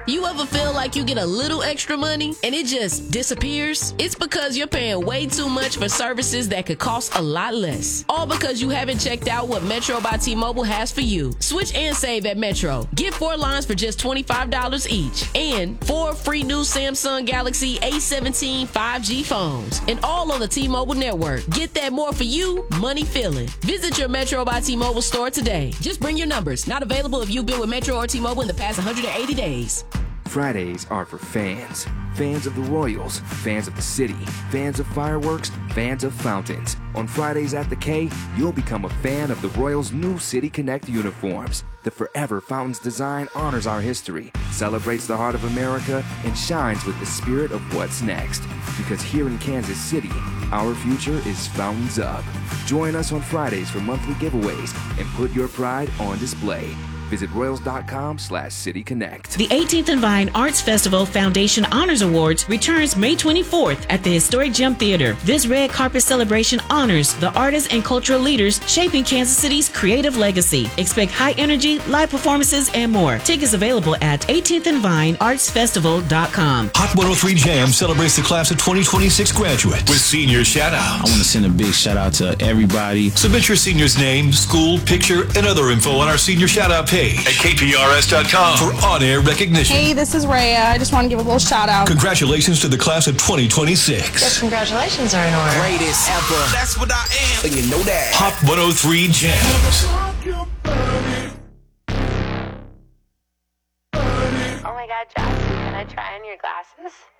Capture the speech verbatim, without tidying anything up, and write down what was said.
You ever feel like you get a little extra money and it just disappears? It's because you're paying way too much for services that could cost a lot less. All because you haven't checked out what Metro by T-Mobile has for you. Switch and save at Metro. Get four lines for just twenty-five dollars each and four free new Samsung Galaxy A seventeen five G phones. And all on the T-Mobile network. Get that more for you, money feeling. Visit your Metro by T-Mobile store today. Just bring your numbers. Not available if you've been with Metro or T-Mobile in the past one hundred eighty days. Fridays are for fans. Fans of the Royals, fans of the city, fans of fireworks, fans of fountains. On Fridays at the K, you'll become a fan of the Royals' new City Connect uniforms. The Forever Fountains design honors our history, celebrates the heart of America, and shines with the spirit of what's next. Because here in Kansas City, our future is fountains up. Join us on Fridays for monthly giveaways and put your pride on display. Visit Royals.com slash City Connect. The eighteenth and Vine Arts Festival Foundation Honors Awards returns May twenty-fourth at the Historic Gem Theater. This red carpet celebration honors the artists and cultural leaders shaping Kansas City's creative legacy. Expect high energy, live performances, and more. Tickets available at eighteenth and Vine Arts Festival dot com. Hot one oh three Jam celebrates the class of twenty twenty-six graduates with senior shout-outs. I want to send a big shout-out to everybody. Submit your senior's name, school, picture, and other info on our senior shout-out page at K P R S dot com for on-air recognition. Hey, this is Rhea. I just want to give a little shout-out. Congratulations to the class of twenty twenty-six. Yes, congratulations are in order. Greatest ever. That's what I am. And you know that. Hot one oh three Jams. Oh my God, Josh, can I try on your glasses?